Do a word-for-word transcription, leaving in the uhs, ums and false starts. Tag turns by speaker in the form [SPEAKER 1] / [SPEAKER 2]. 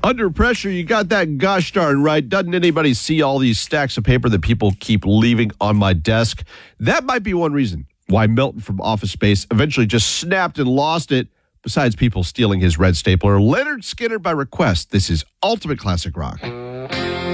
[SPEAKER 1] Under pressure, you got that gosh darn right. Doesn't anybody see all these stacks of paper that people keep leaving on my desk? That might be one reason why Milton from Office Space eventually just snapped and lost it. Besides people stealing his red stapler, Leonard Skinner by request. This is Ultimate Classic Rock.